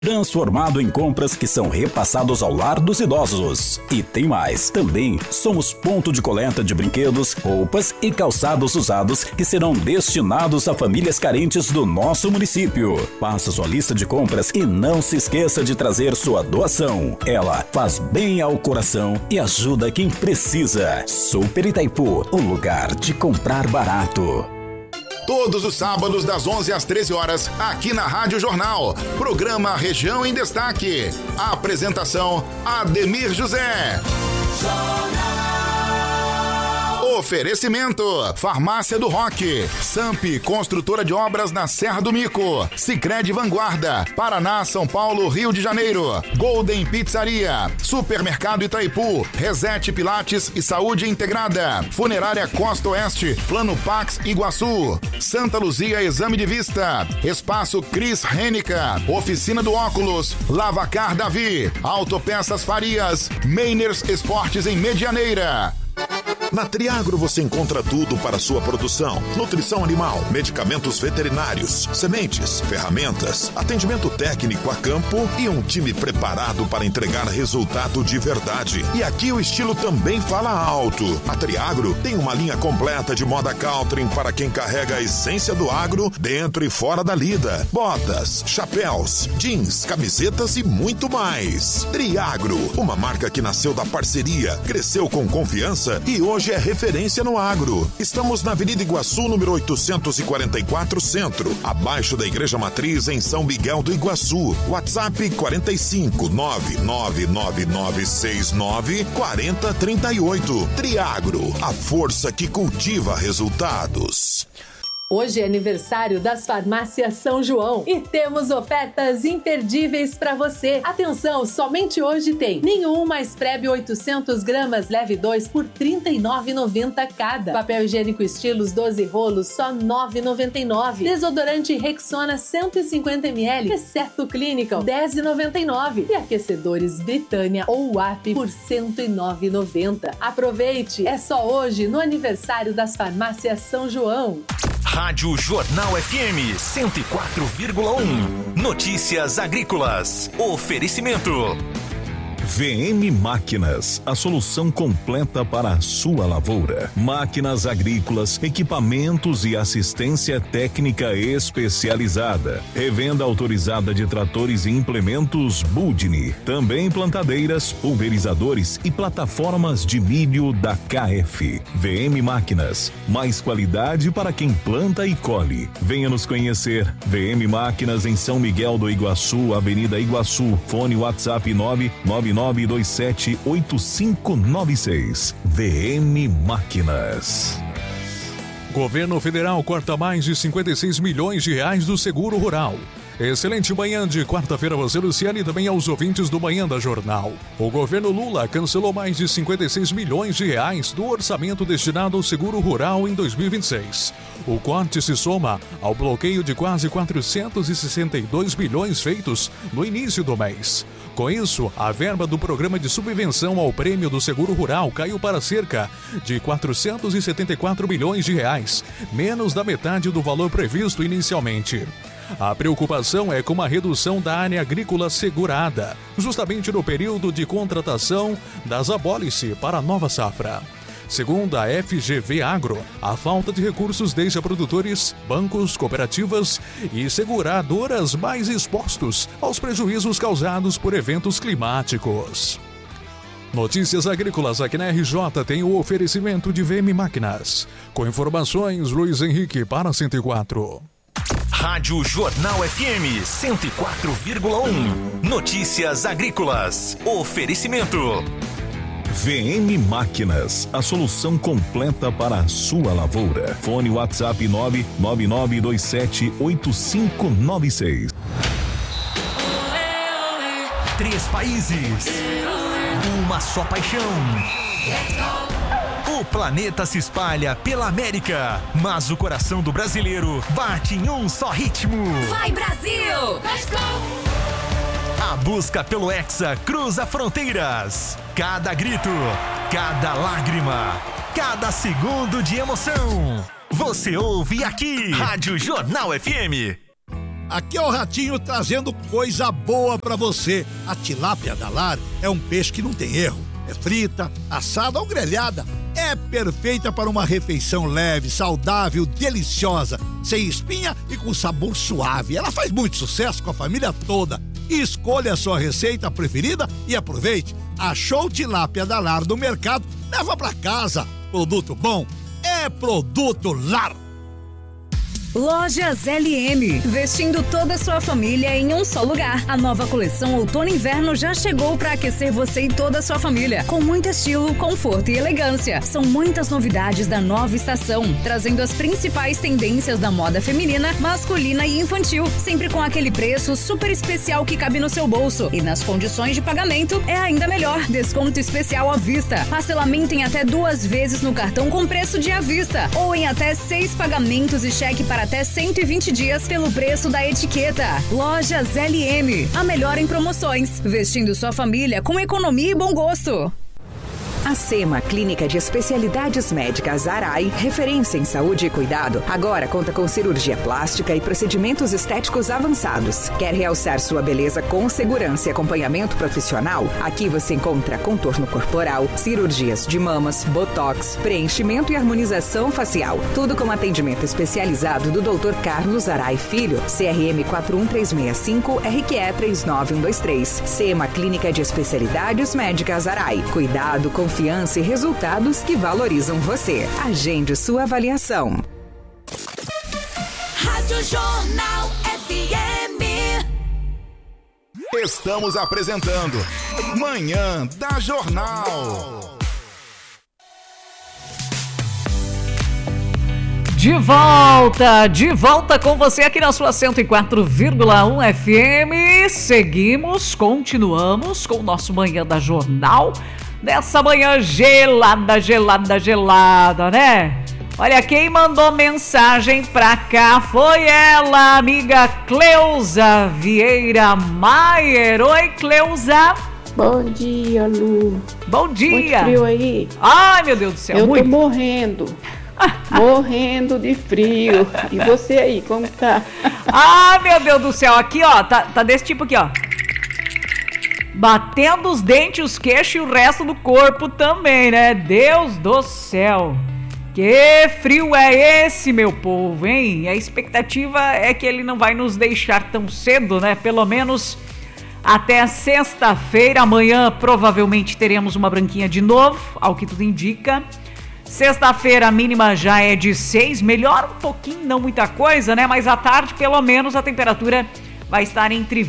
transformado em compras que são repassados ao lar dos idosos. E tem mais, também somos ponto de coleta de brinquedos, roupas e calçados usados que serão destinados a famílias carentes do nosso município. Faça sua lista de compras e não se esqueça de trazer sua doação. Ela faz bem ao coração e ajuda quem precisa. Super Itaipu, o lugar de comprar barato. Todos os sábados das 11 às 13 horas, aqui na Rádio Jornal. Programa Região em Destaque. A apresentação, Ademir José. Oferecimento: Farmácia do Roque, Samp, construtora de obras na Serra do Mico, Sicredi Vanguarda, Paraná, São Paulo, Rio de Janeiro, Golden Pizzaria, Supermercado Itaipu, Reset Pilates e Saúde Integrada, Funerária Costa Oeste, Plano Pax Iguaçu, Santa Luzia Exame de Vista, Espaço Cris Rênica, Oficina do Óculos, Lavacar Davi, Autopeças Farias, Meiners Esportes em Medianeira. Na Triagro você encontra tudo para sua produção: nutrição animal, medicamentos veterinários, sementes, ferramentas, atendimento técnico a campo e um time preparado para entregar resultado de verdade. E aqui o estilo também fala alto. A Triagro tem uma linha completa de moda country para quem carrega a essência do agro dentro e fora da lida. Botas, chapéus, jeans, camisetas e muito mais. Triagro, uma marca que nasceu da parceria, cresceu com confiança e hoje é referência no agro. Estamos na Avenida Iguaçu, número 844 Centro, abaixo da Igreja Matriz, em São Miguel do Iguaçu. WhatsApp 45 99969 4038. Triagro, a força que cultiva resultados. Hoje é aniversário das farmácias São João e temos ofertas imperdíveis para você. Atenção, somente hoje tem Ninho mais Prebe 800 gramas, leve 2 por R$ 39,90 cada. Papel higiênico Estilos 12 rolos, só R$ 9,99. Desodorante Rexona 150 ml, exceto Clinical, R$ 10,99. E aquecedores Britânia ou WAP por R$ 109,90. Aproveite, é só hoje no aniversário das farmácias São João. Rádio Jornal FM 104,1. Notícias agrícolas. Oferecimento: VM Máquinas, a solução completa para a sua lavoura. Máquinas agrícolas, equipamentos e assistência técnica especializada. Revenda autorizada de tratores e implementos Budni. Também plantadeiras, pulverizadores e plataformas de milho da KF. VM Máquinas, mais qualidade para quem planta e colhe. Venha nos conhecer. VM Máquinas em São Miguel do Iguaçu, Avenida Iguaçu. Fone WhatsApp 999278596. VM Máquinas. Governo Federal corta mais de 56 milhões de reais do seguro rural. Excelente manhã de quarta-feira a você, Luciane, e também aos ouvintes do Manhã da Jornal. O governo Lula cancelou mais de 56 milhões de reais do orçamento destinado ao seguro rural em 2026. O corte se soma ao bloqueio de quase 462 bilhões feitos no início do mês. Com isso, a verba do programa de subvenção ao prêmio do seguro rural caiu para cerca de 474 bilhões de reais, menos da metade do valor previsto inicialmente. A preocupação é com a redução da área agrícola segurada, justamente no período de contratação das apólices para a nova safra. Segundo a FGV Agro, a falta de recursos deixa produtores, bancos, cooperativas e seguradoras mais expostos aos prejuízos causados por eventos climáticos. Notícias agrícolas aqui na RJ tem o oferecimento de VM Máquinas. Com informações, Luiz Henrique para 104. Rádio Jornal FM 104,1. Notícias agrícolas. Oferecimento: VM Máquinas, a solução completa para a sua lavoura. Fone WhatsApp 999278596. 3 países, uma só paixão. O planeta se espalha pela América, mas o coração do brasileiro bate em um só ritmo. Vai, Brasil! Let's go! A busca pelo Hexa cruza fronteiras. Cada grito, cada lágrima, cada segundo de emoção. Você ouve aqui, Rádio Jornal FM. aqui é o Ratinho trazendo coisa boa pra você. A tilápia da Lar é um peixe que não tem erro. É frita, assada ou grelhada. É perfeita para uma refeição leve, saudável, deliciosa, sem espinha e com sabor suave. Ela faz muito sucesso com a família toda. Escolha a sua receita preferida e aproveite. Achou tilápia da Lar no mercado? Leva pra casa. Produto bom é Produto Lar. Lojas LM, vestindo toda a sua família em um só lugar. A nova coleção Outono e Inverno já chegou para aquecer você e toda a sua família, com muito estilo, conforto e elegância. São muitas novidades da nova estação, trazendo as principais tendências da moda feminina, masculina e infantil, sempre com aquele preço super especial que cabe no seu bolso. E nas condições de pagamento é ainda melhor, desconto especial à vista, parcelamento em até 2 vezes no cartão com preço de à vista, ou em até 6 pagamentos e cheque para até 120 dias pelo preço da etiqueta. Lojas LM, a melhor em promoções, vestindo sua família com economia e bom gosto. A SEMA, Clínica de Especialidades Médicas Arai, referência em saúde e cuidado, agora conta com cirurgia plástica e procedimentos estéticos avançados. Quer realçar sua beleza com segurança e acompanhamento profissional? Aqui você encontra contorno corporal, cirurgias de mamas, botox, preenchimento e harmonização facial. Tudo com atendimento especializado do Dr. Carlos Arai Filho, CRM 41365, RQE 39123. SEMA, Clínica de Especialidades Médicas Arai. Cuidado, confiança e resultados que valorizam você. Agende sua avaliação. Rádio Jornal FM. Estamos apresentando Manhã da Jornal. De volta com você aqui na sua 104,1 FM. Seguimos, continuamos com o nosso Manhã da Jornal. Nessa manhã gelada, né? Olha, quem mandou mensagem pra cá foi ela, amiga Cleusa Vieira Maier. Oi, Cleusa. Bom dia, Lu. Bom dia. Muito frio aí? Ai, meu Deus do céu. Eu tô morrendo. Morrendo de frio. E você aí, como tá? Ah, meu Deus do céu. Aqui, ó, tá desse tipo aqui, ó. Batendo os dentes, os queixos e o resto do corpo também, né? Deus do céu. Que frio é esse, meu povo, hein? A expectativa é que ele não vai nos deixar tão cedo, né? Pelo menos até sexta-feira. Amanhã provavelmente teremos uma branquinha de novo, ao que tudo indica. Sexta-feira a mínima já é de 6, melhora um pouquinho, não muita coisa, né? Mas à tarde, pelo menos, a temperatura vai estar entre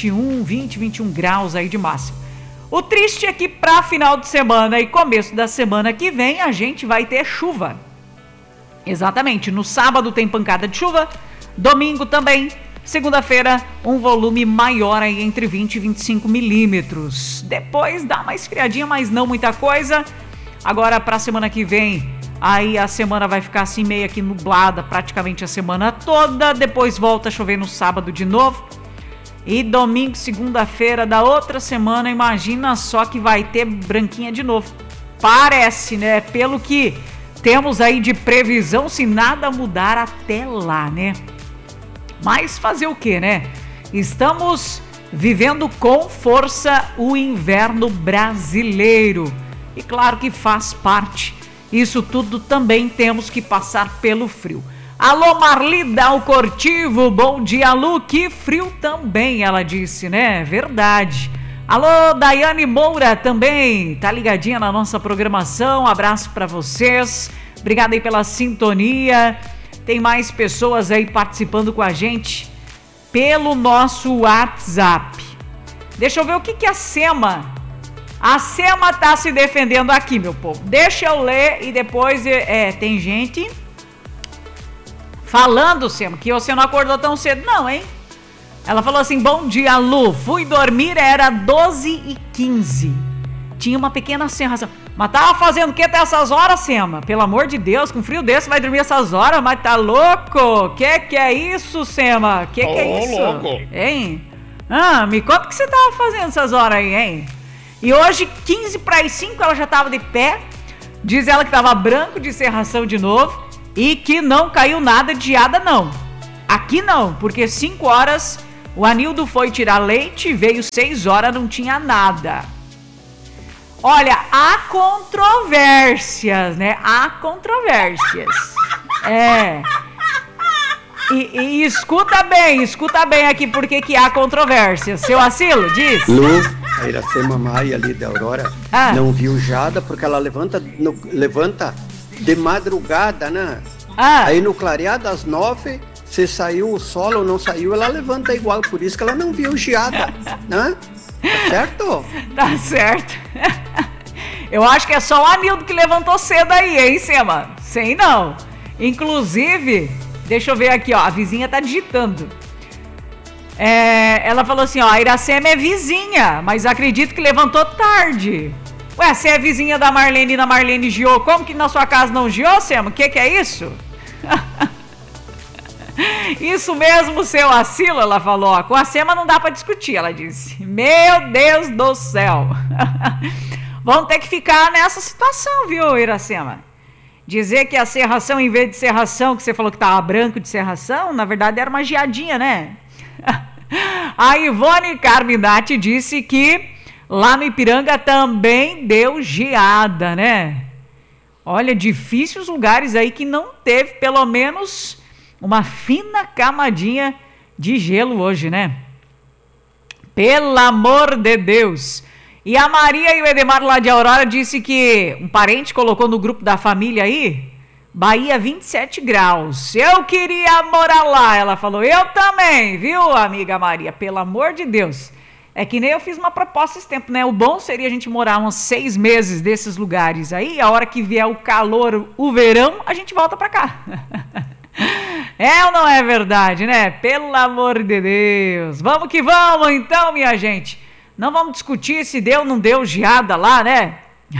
21 graus aí de máximo. O triste é que para final de semana e começo da semana que vem a gente vai ter chuva. Exatamente, no sábado tem pancada de chuva, domingo também, segunda-feira um volume maior aí entre 20 e 25 milímetros. Depois dá uma esfriadinha, mas não muita coisa. Agora para a semana que vem, aí a semana vai ficar assim meio que nublada praticamente a semana toda. Depois volta a chover no sábado de novo. E domingo, segunda-feira da outra semana, imagina só que vai ter branquinha de novo. Parece, né? Pelo que temos aí de previsão, se nada mudar até lá, né? Mas fazer o quê, né? Estamos vivendo com força o inverno brasileiro. E claro que faz parte. Isso tudo também temos que passar pelo frio. Alô, Marli Dal Cortivo, bom dia, Lu, que frio também, ela disse, né? Verdade. Alô, Daiane Moura também, tá ligadinha na nossa programação, abraço pra vocês, obrigada aí pela sintonia. Tem mais pessoas aí participando com a gente pelo nosso WhatsApp. Deixa eu ver o que a SEMA... A SEMA tá se defendendo aqui, meu povo. Deixa eu ler e depois tem gente falando, SEMA, que você não acordou tão cedo, não, hein? Ela falou assim, bom dia, Lu. Fui dormir, era 12h15. Tinha uma pequena serração. Mas tava fazendo o que até essas horas, SEMA? Pelo amor de Deus, com frio desse vai dormir essas horas? Mas tá louco? Que é isso, SEMA? Que é isso? Louco. Hein? Me conta o que você tava fazendo essas horas aí, hein? E hoje, 4:45, ela já tava de pé. Diz ela que tava branco de serração de novo e que não caiu nada de geada, não. Aqui não, porque 5 horas o Anildo foi tirar leite, veio 6 horas, não tinha nada. Olha, há controvérsias, né? Há controvérsias. E escuta bem aqui porque que há controvérsias. Seu Asilo, diz. Lu, a Iracema Maia ali da Aurora não viu Jada porque ela levanta de madrugada, né? Aí no clarear das 9, se saiu o sol ou não saiu, ela levanta igual, por isso que ela não viu Jada, né? Tá certo? Tá certo. Eu acho que é só o Anildo que levantou cedo aí, hein, Sema? Sei não. Inclusive, deixa eu ver aqui, ó, a vizinha tá digitando. Ela falou assim, ó, a Iracema é vizinha, mas acredito que levantou tarde. Ué, você é vizinha da Marlene e da Marlene giou, como que na sua casa não giou, Sema? O que é isso? Isso mesmo, seu Asilo, ela falou, ó, com a Sema não dá pra discutir, ela disse. Meu Deus do céu. Vamos ter que ficar nessa situação, viu, Iracema? Dizer que a serração, em vez de serração, que você falou que tava branco de serração, na verdade era uma geadinha, né? A Ivone Carminati disse que lá no Ipiranga também deu geada, né? Olha, difíceis lugares aí que não teve pelo menos uma fina camadinha de gelo hoje, né? Pelo amor de Deus! E a Maria e o Edemar lá de Aurora disse que um parente colocou no grupo da família aí, Bahia 27 graus. Eu queria morar lá, ela falou. Eu também, viu, amiga Maria? Pelo amor de Deus. É que nem eu fiz uma proposta esse tempo, né? O bom seria a gente morar uns 6 meses desses lugares aí, a hora que vier o calor, o verão, a gente volta pra cá. É ou não é verdade, né? Pelo amor de Deus. Vamos que vamos então, minha gente. Não vamos discutir se deu ou não deu geada lá, né?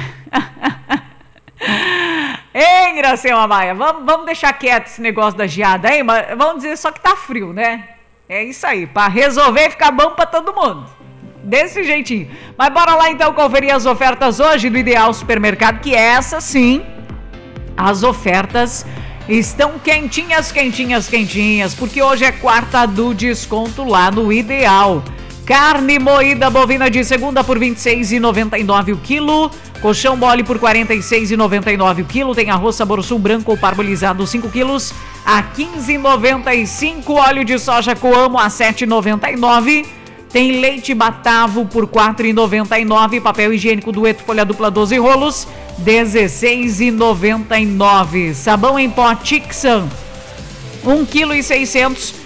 Ei, Iracema Maia, vamos deixar quieto esse negócio da geada aí, mas vamos dizer só que tá frio, né? É isso aí, pra resolver e ficar bom pra todo mundo. Desse jeitinho. Mas bora lá então conferir as ofertas hoje do Ideal Supermercado, que essa sim, as ofertas estão quentinhas, porque hoje é quarta do desconto lá no Ideal. Carne moída bovina de segunda por R$ 26,99 o quilo. Colchão mole por R$ 46,99 o quilo. Tem arroz sabor sul branco ou parbolizado 5 quilos a R$ 15,95. Óleo de soja Coamo a R$ 7,99. Tem leite Batavo por R$ 4,99. Papel higiênico Dueto folha dupla 12 rolos R$ 16,99. Sabão em pó Tixan 1,6 kg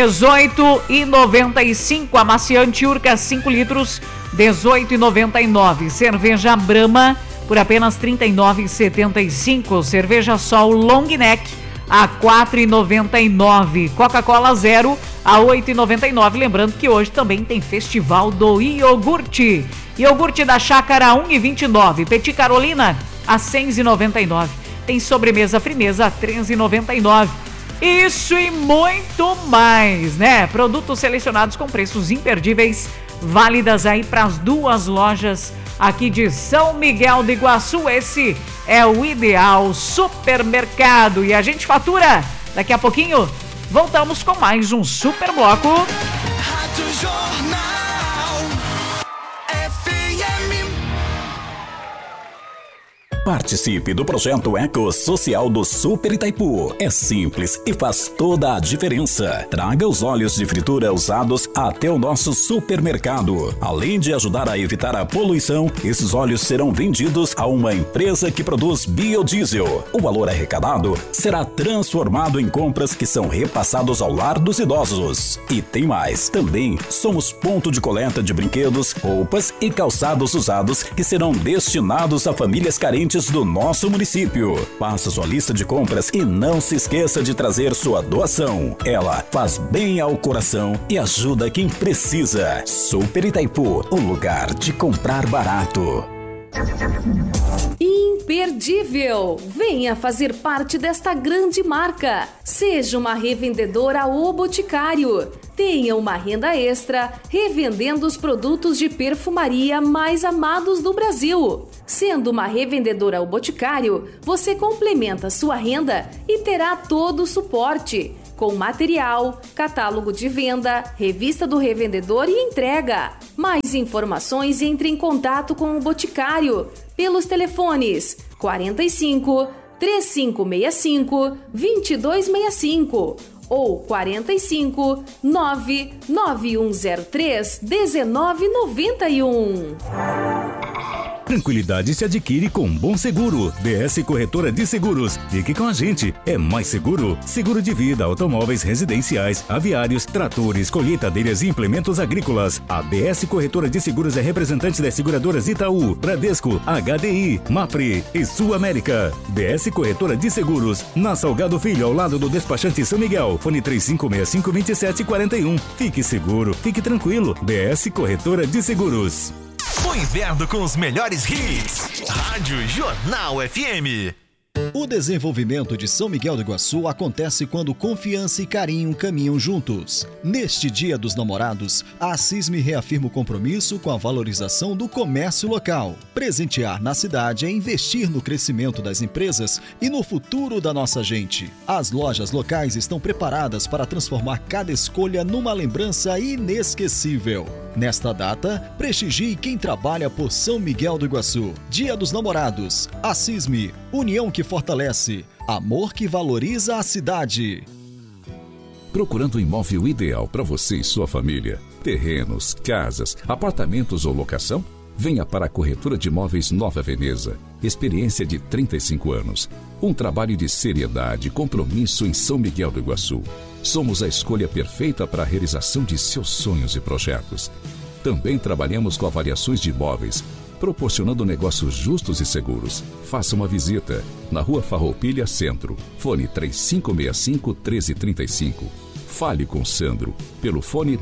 R$18,95. Amaciante Urca 5 litros R$18,99. Cerveja Brahma por apenas R$39,75. Cerveja Sol Long Neck a R$4,99. Coca-Cola Zero a R$8,99. Lembrando que hoje também tem Festival do Iogurte. Iogurte da Chácara R$1,29. Petit Carolina a R$6,99. Tem sobremesa Frimeza a R$13,99. Isso e muito mais, né? Produtos selecionados com preços imperdíveis, válidas aí para as duas lojas aqui de São Miguel do Iguaçu. Esse é o Ideal Supermercado. E a gente fatura. Daqui a pouquinho, voltamos com mais um Super Bloco. Rádio Jornal FM. Participe do projeto Eco Social do Super Itaipu. É simples e faz toda a diferença. Traga os óleos de fritura usados até o nosso supermercado. Além de ajudar a evitar a poluição, esses óleos serão vendidos a uma empresa que produz biodiesel. O valor arrecadado será transformado em compras que são repassados ao lar dos idosos. E tem mais. Também somos ponto de coleta de brinquedos, roupas e calçados usados que serão destinados a famílias carentes do nosso município. Faça sua lista de compras e não se esqueça de trazer sua doação. Ela faz bem ao coração e ajuda quem precisa. Super Itaipu, o lugar de comprar barato. Imperdível! Venha fazer parte desta grande marca. Seja uma revendedora O Boticário. Tenha uma renda extra revendendo os produtos de perfumaria mais amados do Brasil. Sendo uma revendedora O Boticário, você complementa sua renda e terá todo o suporte. com material, catálogo de venda, revista do revendedor e entrega. Mais informações, entre em contato com o Boticário pelos telefones 45 3565 2265 ou 45 99103 1991. Tranquilidade se adquire com Bom Seguro. DS Corretora de Seguros. Fique com a gente. É mais seguro. Seguro de vida, automóveis residenciais, aviários, tratores, colheitadeiras e implementos agrícolas. A DS Corretora de Seguros é representante das seguradoras Itaú, Bradesco, HDI, Mapfre e Sul América. DS Corretora de Seguros. Na Salgado Filho, ao lado do despachante São Miguel. Fone 3565-2741. Fique seguro. Fique tranquilo. DS Corretora de Seguros. O inverno com os melhores hits. Rádio Jornal FM. O desenvolvimento de São Miguel do Iguaçu acontece quando confiança e carinho caminham juntos. Neste Dia dos Namorados, a CISME reafirma o compromisso com a valorização do comércio local. Presentear na cidade é investir no crescimento das empresas e no futuro da nossa gente. As lojas locais estão preparadas para transformar cada escolha numa lembrança inesquecível. Nesta data, prestigie quem trabalha por São Miguel do Iguaçu. Dia dos Namorados. A CISME, união que fortalece, amor que valoriza a cidade. Procurando o imóvel ideal para você e sua família? Terrenos, casas, apartamentos ou locação? Venha para a Corretora de Imóveis Nova Veneza. Experiência de 35 anos. Um trabalho de seriedade e compromisso em São Miguel do Iguaçu. Somos a escolha perfeita para a realização de seus sonhos e projetos. Também trabalhamos com avaliações de imóveis, proporcionando negócios justos e seguros. Faça uma visita na Rua Farroupilha Centro. Fone 3565-1335. Fale com Sandro pelo fone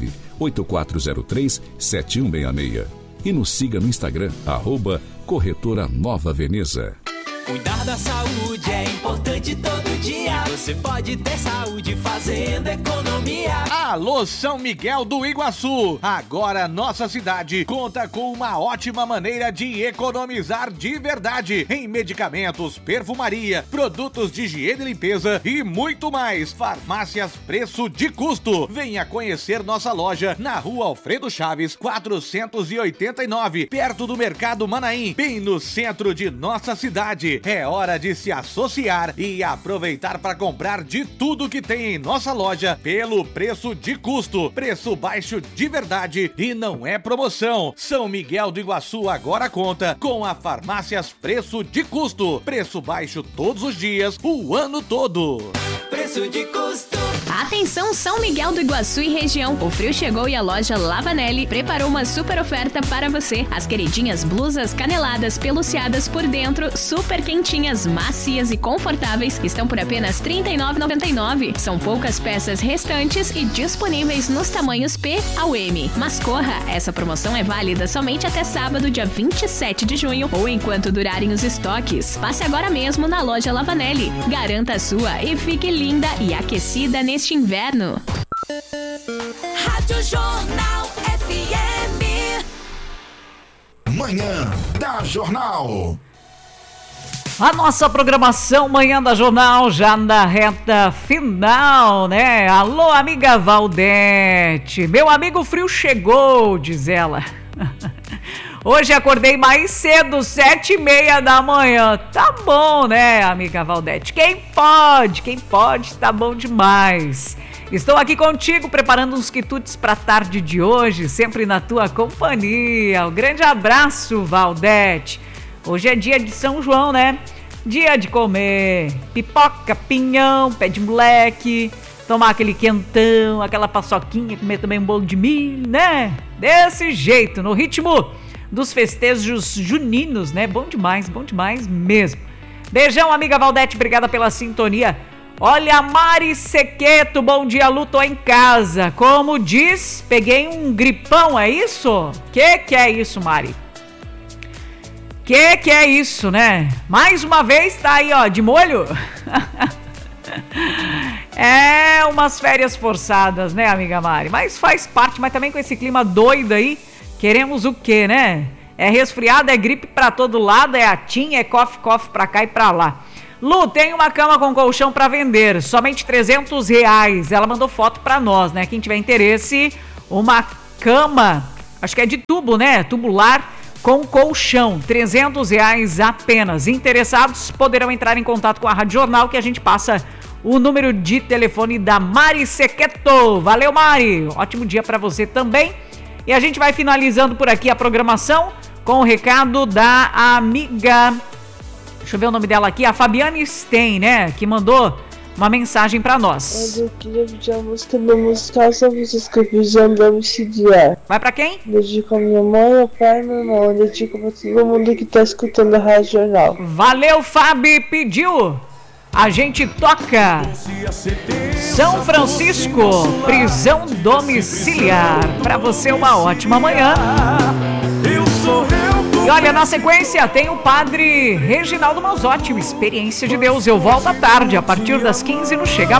98403-7166. E nos siga no Instagram, @Corretora Nova Veneza. Cuidar da saúde é importante todo dia. Você pode ter saúde fazendo economia. Alô, São Miguel do Iguaçu! Agora nossa cidade conta com uma ótima maneira de economizar de verdade em medicamentos, perfumaria, produtos de higiene e limpeza e muito mais. Farmácias Preço de Custo. Venha conhecer nossa loja na Rua Alfredo Chaves, 489, perto do Mercado Manaim, bem no centro de nossa cidade. É hora de se associar e aproveitar para comprar de tudo que tem em nossa loja pelo preço de custo. Preço baixo de verdade e não é promoção. São Miguel do Iguaçu agora conta com a Farmácias Preço de Custo. Preço baixo todos os dias, o ano todo. Preço de custo. Atenção, São Miguel do Iguaçu e região. O frio chegou e a loja Lavanelli preparou uma super oferta para você. As queridinhas blusas caneladas peluciadas por dentro, super quentinhas, macias e confortáveis, estão por apenas R$ 39,99. São poucas peças restantes e disponíveis nos tamanhos P ao M. Mas corra, essa promoção é válida somente até sábado, dia 27 de junho, ou enquanto durarem os estoques. Passe agora mesmo na loja Lavanelli. Garanta a sua e fique linda e aquecida neste inverno. Rádio Jornal FM. Manhã da Jornal. A nossa programação Manhã da Jornal já na reta final, né? Alô, amiga Valdete. Meu amigo frio chegou, diz ela. Hoje acordei mais cedo, 7h30 da manhã. Tá bom, né, amiga Valdete? Quem pode, tá bom demais. Estou aqui contigo, preparando uns quitutes pra tarde de hoje, sempre na tua companhia. Um grande abraço, Valdete. Hoje é dia de São João, né? Dia de comer pipoca, pinhão, pé de moleque, tomar aquele quentão, aquela paçoquinha, comer também um bolo de milho, né? Desse jeito, no ritmo dos festejos juninos, né? Bom demais mesmo. Beijão, amiga Valdete, obrigada pela sintonia. Olha, Mari Sequeto, bom dia, Lu, tô em casa. Como diz, peguei um gripão, é isso? Que é isso, Mari? Que é isso, né? Mais uma vez tá aí, ó, de molho? É umas férias forçadas, né, amiga Mari? Mas faz parte, mas também com esse clima doido aí, queremos o quê, né? É resfriado, é gripe pra todo lado, é atim, é cough pra cá e pra lá. Lu, tem uma cama com colchão para vender, somente R$300. Ela mandou foto para nós, né? Quem tiver interesse, uma cama, acho que é de tubo, né? Tubular com colchão, R$300 apenas. Interessados poderão entrar em contato com a Rádio Jornal, que a gente passa o número de telefone da Mari Sequeto. Valeu, Mari! Ótimo dia para você também. E a gente vai finalizando por aqui a programação com o recado da amiga... Deixa eu ver o nome dela aqui, a Fabiane Stein, né? Que mandou uma mensagem pra nós. Eu queria pedir a música do Musical São Francisco, pedindo pra me seguir. Vai pra quem? Dedico a minha mãe, meu pai e meu irmão. Dedico pra todo mundo que tá escutando a Rádio Jornal. Valeu, Fabi, pediu. A gente toca São Francisco, prisão domiciliar. Pra você, uma ótima manhã. E olha, na sequência tem o padre Reginaldo Manzotti, o Experiência de Deus. Eu volto à tarde, a partir das 15 no Chega